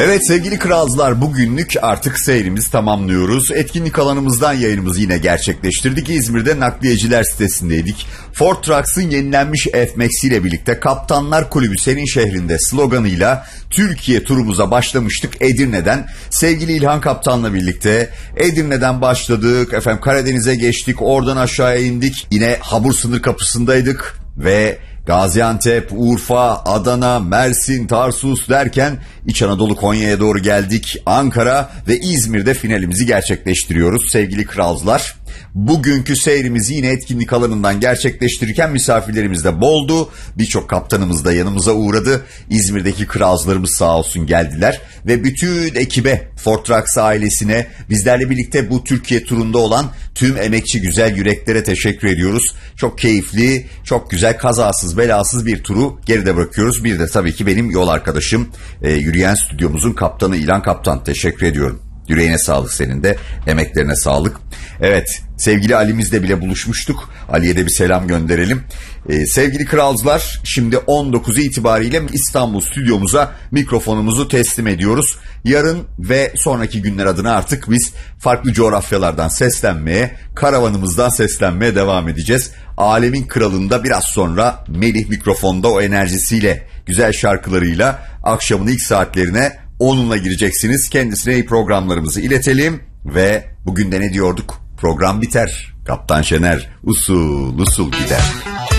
Evet sevgili kralcılar, bugünlük artık seyrimizi tamamlıyoruz. Etkinlik alanımızdan yayınımızı yine gerçekleştirdik. İzmir'de nakliyeciler sitesindeydik. Ford Trucks'ın yenilenmiş F-Max ile birlikte Kaptanlar Kulübü Senin Şehrinde sloganıyla Türkiye turumuza başlamıştık Edirne'den. Sevgili İlhan Kaptan'la birlikte Edirne'den başladık. Efendim Karadeniz'e geçtik, oradan aşağıya indik. Yine Habur sınır kapısındaydık ve Gaziantep, Urfa, Adana, Mersin, Tarsus derken İç Anadolu Konya'ya doğru geldik. Ankara ve İzmir'de finalimizi gerçekleştiriyoruz sevgili kralcılar. Bugünkü seyrimizi yine etkinlik alanından gerçekleştirirken misafirlerimiz de boldu. Birçok kaptanımız da yanımıza uğradı. İzmir'deki kralcılarımız sağ olsun geldiler. Ve bütün ekibe, Ford Trucks ailesine, bizlerle birlikte bu Türkiye turunda olan tüm emekçi güzel yüreklere teşekkür ediyoruz. Çok keyifli, çok güzel, kazasız belasız bir turu geride bırakıyoruz. Bir de tabii ki benim yol arkadaşım, yürüyen stüdyomuzun kaptanı İlhan Kaptan, teşekkür ediyorum. Yüreğine sağlık senin de, emeklerine sağlık. Evet, sevgili Ali'mizle bile buluşmuştuk. Ali'ye de bir selam gönderelim. Sevgili kralcılar, şimdi 19 itibariyle İstanbul stüdyomuza mikrofonumuzu teslim ediyoruz. Yarın ve sonraki günler adına artık biz farklı coğrafyalardan seslenmeye, karavanımızdan seslenmeye devam edeceğiz. Alemin kralında biraz sonra Melih mikrofonda o enerjisiyle, güzel şarkılarıyla akşamın ilk saatlerine onunla gireceksiniz. Kendisine iyi programlarımızı iletelim ve bugün de ne diyorduk? Program biter. Kaptan Şener usul usul gider.